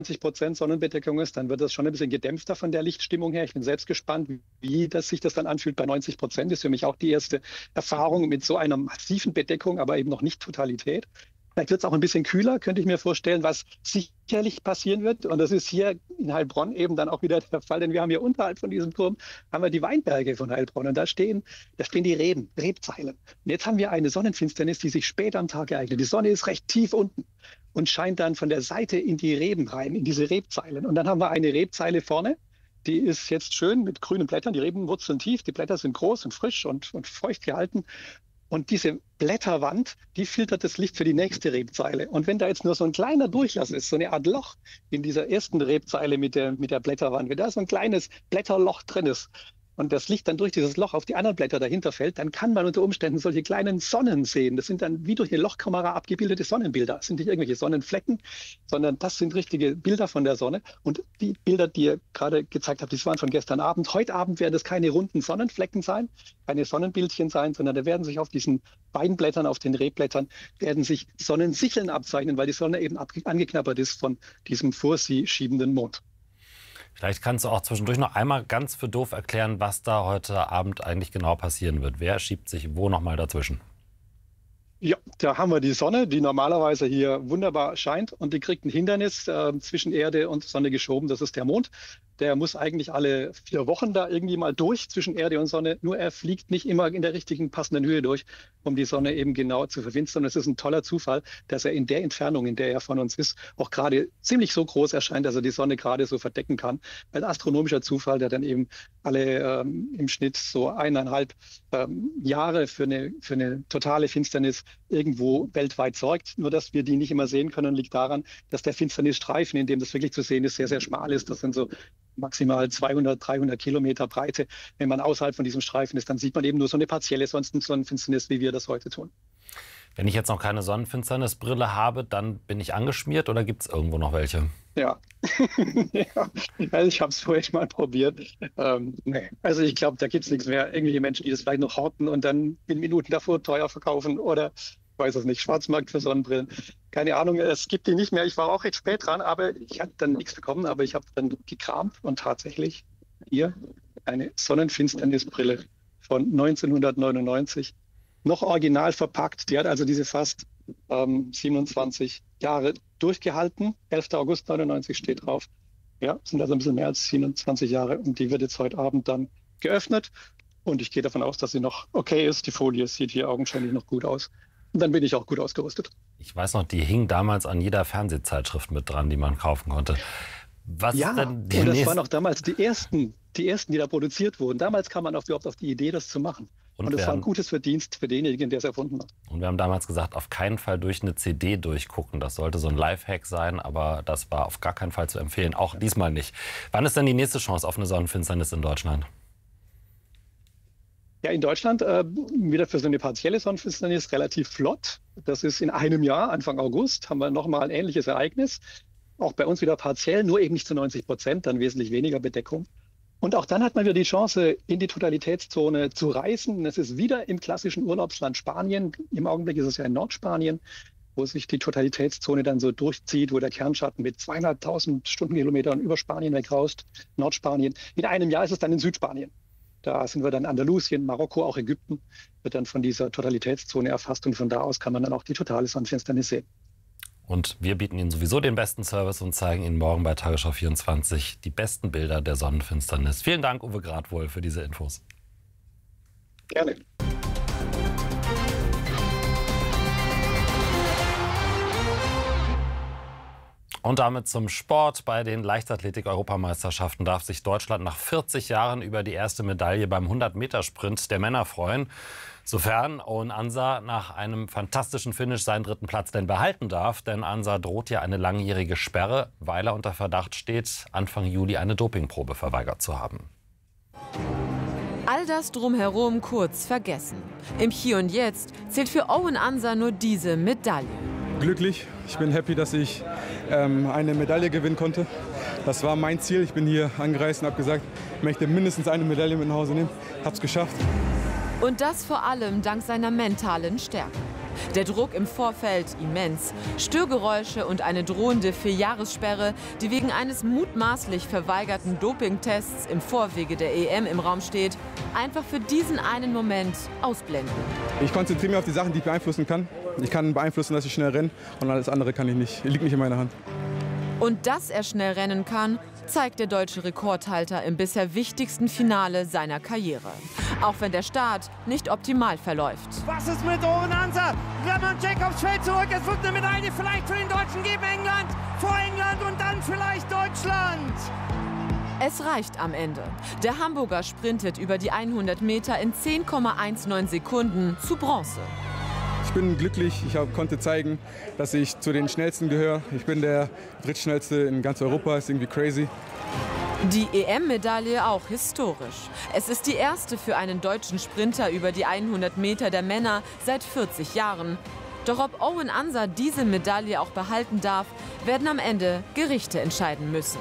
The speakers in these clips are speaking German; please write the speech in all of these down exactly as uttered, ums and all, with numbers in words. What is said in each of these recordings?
Prozent Sonnenbedeckung ist, dann wird das schon ein bisschen gedämpfter von der Lichtstimmung her. Ich bin selbst gespannt, wie das sich das dann anfühlt bei neunzig Prozent. Ist für mich auch die erste Erfahrung mit so einer massiven Bedeckung, aber eben noch nicht Totalität. Vielleicht wird es auch ein bisschen kühler, könnte ich mir vorstellen, was sicherlich passieren wird. Und das ist hier in Heilbronn eben dann auch wieder der Fall, denn wir haben hier unterhalb von diesem Turm haben wir die Weinberge von Heilbronn. Und da stehen, da stehen die Reben, Rebzeilen. Und jetzt haben wir eine Sonnenfinsternis, die sich spät am Tag ereignet. Die Sonne ist recht tief unten und scheint dann von der Seite in die Reben rein, in diese Rebzeilen. Und dann haben wir eine Rebzeile vorne, die ist jetzt schön mit grünen Blättern. Die Reben wurzeln tief, die Blätter sind groß und frisch und, und feucht gehalten. Und diese Blätterwand, die filtert das Licht für die nächste Rebzeile. Und wenn da jetzt nur so ein kleiner Durchlass ist, so eine Art Loch in dieser ersten Rebzeile mit der, mit der Blätterwand, wenn da so ein kleines Blätterloch drin ist und das Licht dann durch dieses Loch auf die anderen Blätter dahinter fällt, dann kann man unter Umständen solche kleinen Sonnen sehen. Das sind dann wie durch eine Lochkamera abgebildete Sonnenbilder. Das sind nicht irgendwelche Sonnenflecken, sondern das sind richtige Bilder von der Sonne. Und die Bilder, die ihr gerade gezeigt habt, die waren von gestern Abend. Heute Abend werden es keine runden Sonnenflecken sein, keine Sonnenbildchen sein, sondern da werden sich auf diesen Weinblättern, auf den Rebblättern, werden sich Sonnensicheln abzeichnen, weil die Sonne eben angeknabbert ist von diesem vor sie schiebenden Mond. Vielleicht kannst du auch zwischendurch noch einmal ganz für doof erklären, was da heute Abend eigentlich genau passieren wird. Wer schiebt sich wo noch mal dazwischen? Ja, da haben wir die Sonne, die normalerweise hier wunderbar scheint und die kriegt ein Hindernis äh, zwischen Erde und Sonne geschoben. Das ist der Mond. Der muss eigentlich alle vier Wochen da irgendwie mal durch zwischen Erde und Sonne. Nur er fliegt nicht immer in der richtigen passenden Höhe durch, um die Sonne eben genau zu verfinstern. Es ist ein toller Zufall, dass er in der Entfernung, in der er von uns ist, auch gerade ziemlich so groß erscheint, dass er die Sonne gerade so verdecken kann. Ein astronomischer Zufall, der dann eben alle ähm, im Schnitt so eineinhalb ähm, Jahre für eine, für eine totale Finsternis irgendwo weltweit sorgt. Nur, dass wir die nicht immer sehen können, liegt daran, dass der Finsternisstreifen, in dem das wirklich zu sehen ist, sehr, sehr schmal ist. Das sind so maximal zweihundert, dreihundert Kilometer Breite. Wenn man außerhalb von diesem Streifen ist, dann sieht man eben nur so eine partielle Sonnenfinsternis, wie wir das heute tun. Wenn ich jetzt noch keine Sonnenfinsternisbrille habe, dann bin ich angeschmiert oder gibt es irgendwo noch welche? Ja, ja. Also ich habe es vorhin mal probiert. Ähm, nee. Also ich glaube, da gibt es nichts mehr. Irgendwelche Menschen, die das vielleicht noch horten und dann in Minuten davor teuer verkaufen oder ich weiß es nicht, Schwarzmarkt für Sonnenbrillen. Keine Ahnung, es gibt die nicht mehr. Ich war auch recht spät dran, aber ich habe dann nichts bekommen. Aber ich habe dann gekramt und tatsächlich hier eine Sonnenfinsternisbrille von neunzehnhundertneunundneunzig. Noch original verpackt. Die hat also diese fast ähm, siebenundzwanzig Jahre durchgehalten. elfter August neunundneunzig steht drauf. Ja, sind also ein bisschen mehr als siebenundzwanzig Jahre. Und die wird jetzt heute Abend dann geöffnet. Und ich gehe davon aus, dass sie noch okay ist. Die Folie sieht hier augenscheinlich noch gut aus. Und dann bin ich auch gut ausgerüstet. Ich weiß noch, die hing damals an jeder Fernsehzeitschrift mit dran, die man kaufen konnte. Was ja, ist denn die und das nächste... waren auch damals die ersten, die ersten, die da produziert wurden. Damals kam man auch überhaupt auf die Idee, das zu machen. Und, und es war ein gutes Verdienst für denjenigen, der es erfunden hat. Und wir haben damals gesagt, auf keinen Fall durch eine C D durchgucken. Das sollte so ein Lifehack sein, aber das war auf gar keinen Fall zu empfehlen. Auch diesmal nicht. Wann ist denn die nächste Chance auf eine Sonnenfinsternis in Deutschland? Ja, in Deutschland äh, wieder für so eine partielle Sonnenfinsternis relativ flott. Das ist in einem Jahr, Anfang August, haben wir nochmal ein ähnliches Ereignis. Auch bei uns wieder partiell, nur eben nicht zu neunzig Prozent, dann wesentlich weniger Bedeckung. Und auch dann hat man wieder die Chance, in die Totalitätszone zu reisen. Es ist wieder im klassischen Urlaubsland Spanien. Im Augenblick ist es ja in Nordspanien, wo sich die Totalitätszone dann so durchzieht, wo der Kernschatten mit zweieinhalbtausend Stundenkilometern über Spanien wegraust, Nordspanien. In einem Jahr ist es dann in Südspanien. Da sind wir dann Andalusien, Marokko, auch Ägypten, wird dann von dieser Totalitätszone erfasst und von da aus kann man dann auch die totale Sonnenfinsternis sehen. Und wir bieten Ihnen sowieso den besten Service und zeigen Ihnen morgen bei Tagesschau vierundzwanzig die besten Bilder der Sonnenfinsternis. Vielen Dank, Uwe Gradwohl, für diese Infos. Gerne. Und damit zum Sport. Bei den Leichtathletik-Europameisterschaften darf sich Deutschland nach vierzig Jahren über die erste Medaille beim hundert-Meter-Sprint der Männer freuen. Sofern Owen Ansah nach einem fantastischen Finish seinen dritten Platz denn behalten darf. Denn Ansah droht ja eine langjährige Sperre, weil er unter Verdacht steht, Anfang Juli eine Dopingprobe verweigert zu haben. All das drumherum kurz vergessen. Im Hier und Jetzt zählt für Owen Ansah nur diese Medaille. Glücklich. Ich bin happy, dass ich ähm, eine Medaille gewinnen konnte. Das war mein Ziel. Ich bin hier angereist und habe gesagt, ich möchte mindestens eine Medaille mit nach Hause nehmen. Habe es geschafft. Und das vor allem dank seiner mentalen Stärke. Der Druck im Vorfeld immens. Störgeräusche und eine drohende Vierjahressperre, die wegen eines mutmaßlich verweigerten Dopingtests im Vorwege der E M im Raum steht, einfach für diesen einen Moment ausblenden. Ich konzentriere mich auf die Sachen, die ich beeinflussen kann. Ich kann beeinflussen, dass ich schnell renne, und alles andere kann ich nicht. Liegt nicht in meiner Hand. Und dass er schnell rennen kann, zeigt der deutsche Rekordhalter im bisher wichtigsten Finale seiner Karriere. Auch wenn der Start nicht optimal verläuft. Was ist mit Owen Ansa? Ramon Jacobs fällt zurück. Es wird eine Medaille vielleicht für den Deutschen geben. England, vor England und dann vielleicht Deutschland. Es reicht am Ende. Der Hamburger sprintet über die hundert Meter in zehn Komma neunzehn Sekunden zu Bronze. Ich bin glücklich, ich hab, konnte zeigen, dass ich zu den Schnellsten gehöre. Ich bin der drittschnellste in ganz Europa, ist irgendwie crazy. Die E M-Medaille auch historisch. Es ist die erste für einen deutschen Sprinter über die hundert Meter der Männer seit vierzig Jahren. Doch ob Owen Ansa diese Medaille auch behalten darf, werden am Ende Gerichte entscheiden müssen.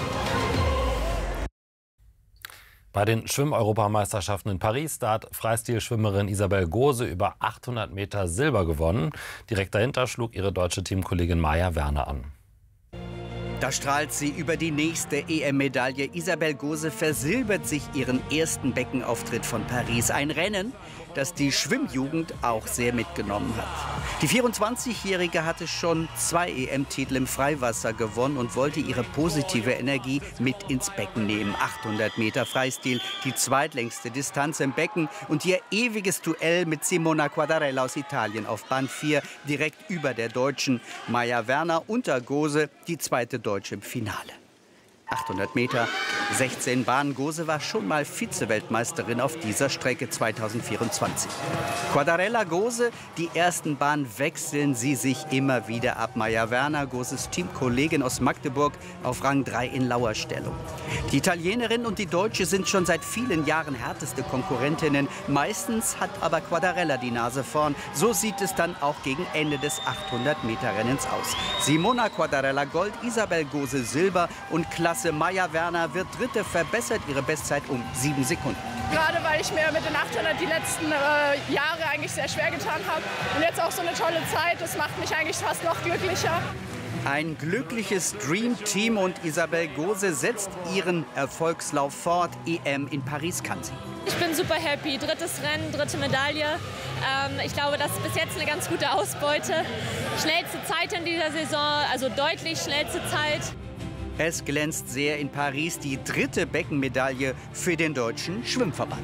Bei den Schwimm-Europameisterschaften in Paris, da hat Freistilschwimmerin Isabel Gose über achthundert Meter Silber gewonnen. Direkt dahinter schlug ihre deutsche Teamkollegin Maja Werner an. Da strahlt sie über die nächste E M-Medaille. Isabel Gose versilbert sich ihren ersten Beckenauftritt von Paris. Ein Rennen, das die Schwimmjugend auch sehr mitgenommen hat. Die vierundzwanzigjährige hatte schon zwei E M-Titel im Freiwasser gewonnen und wollte ihre positive Energie mit ins Becken nehmen. achthundert Meter Freistil, die zweitlängste Distanz im Becken, und ihr ewiges Duell mit Simona Quadarella aus Italien auf Bahn vier, direkt über der Deutschen. Maja Werner unter Gose, die zweite Deutsche im Finale. achthundert Meter, sechzehn Bahnen. Gose war schon mal Vize-Weltmeisterin auf dieser Strecke zweitausendvierundzwanzig. Quadarella, Gose, die ersten Bahnen wechseln sie sich immer wieder ab. Maja Werner, Goses Teamkollegin aus Magdeburg, auf Rang drei in Lauerstellung. Die Italienerin und die Deutsche sind schon seit vielen Jahren härteste Konkurrentinnen. Meistens hat aber Quadarella die Nase vorn. So sieht es dann auch gegen Ende des achthundert Meter Rennens aus. Simona Quadarella Gold, Isabel Gose Silber und Klasse Maja Werner wird Dritte, verbessert ihre Bestzeit um sieben Sekunden. Gerade weil ich mir mit den achthundert die letzten äh, Jahre eigentlich sehr schwer getan habe. Und jetzt auch so eine tolle Zeit, das macht mich eigentlich fast noch glücklicher. Ein glückliches Dream-Team, und Isabel Gose setzt ihren Erfolgslauf fort. E M in Paris kann sie. Ich bin super happy. Drittes Rennen, dritte Medaille. Ähm, ich glaube, das ist bis jetzt eine ganz gute Ausbeute. Schnellste Zeit in dieser Saison, also deutlich schnellste Zeit. Es glänzt sehr in Paris, die dritte Beckenmedaille für den Deutschen Schwimmverband.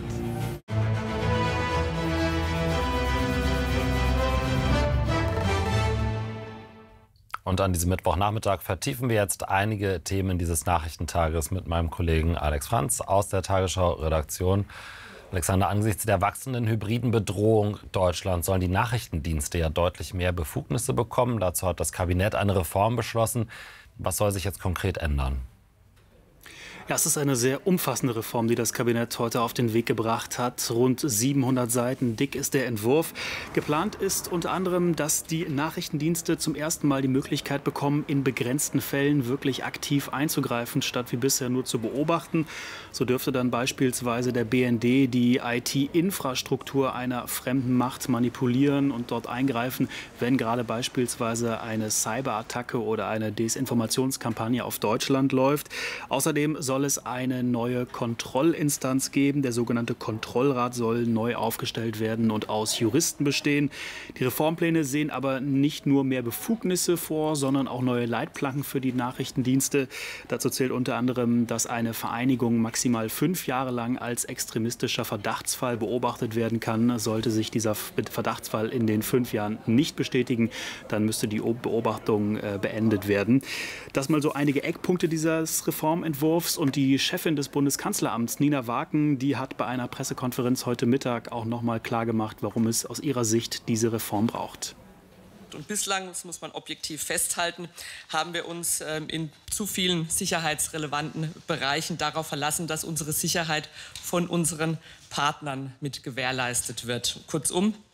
Und an diesem Mittwochnachmittag vertiefen wir jetzt einige Themen dieses Nachrichtentages mit meinem Kollegen Alex Franz aus der Tagesschau-Redaktion. Alexander, angesichts der wachsenden hybriden Bedrohung Deutschlands sollen die Nachrichtendienste ja deutlich mehr Befugnisse bekommen. Dazu hat das Kabinett eine Reform beschlossen. Was soll sich jetzt konkret ändern? Ja, es ist eine sehr umfassende Reform, die das Kabinett heute auf den Weg gebracht hat. Rund siebenhundert Seiten dick ist der Entwurf. Geplant ist unter anderem, dass die Nachrichtendienste zum ersten Mal die Möglichkeit bekommen, in begrenzten Fällen wirklich aktiv einzugreifen, statt wie bisher nur zu beobachten. So dürfte dann beispielsweise der B N D die I T-Infrastruktur einer fremden Macht manipulieren und dort eingreifen, wenn gerade beispielsweise eine Cyberattacke oder eine Desinformationskampagne auf Deutschland läuft. Außerdem soll es eine neue Kontrollinstanz geben. Der sogenannte Kontrollrat soll neu aufgestellt werden und aus Juristen bestehen. Die Reformpläne sehen aber nicht nur mehr Befugnisse vor, sondern auch neue Leitplanken für die Nachrichtendienste. Dazu zählt unter anderem, dass eine Vereinigung maximal fünf Jahre lang als extremistischer Verdachtsfall beobachtet werden kann. Sollte sich dieser Verdachtsfall in den fünf Jahren nicht bestätigen, dann müsste die Beobachtung äh, beendet werden. Das mal so einige Eckpunkte dieses Reformentwurfs. Und die Chefin des Bundeskanzleramts, Nina Waken, die hat bei einer Pressekonferenz heute Mittag auch noch mal klargemacht, warum es aus ihrer Sicht diese Reform braucht. Und bislang, das muss man objektiv festhalten, haben wir uns ähm, in zu vielen sicherheitsrelevanten Bereichen darauf verlassen, dass unsere Sicherheit von unseren Partnern mit gewährleistet wird. Kurzum,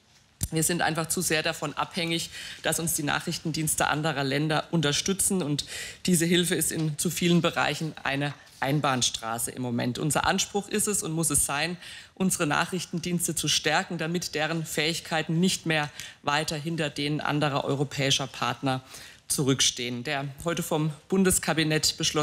Wir sind einfach zu sehr davon abhängig, dass uns die Nachrichtendienste anderer Länder unterstützen. Und diese Hilfe ist in zu vielen Bereichen eine Einbahnstraße im Moment. Unser Anspruch ist es und muss es sein, unsere Nachrichtendienste zu stärken, damit deren Fähigkeiten nicht mehr weiter hinter denen anderer europäischer Partner zurückstehen. Der heute vom Bundeskabinett beschlossene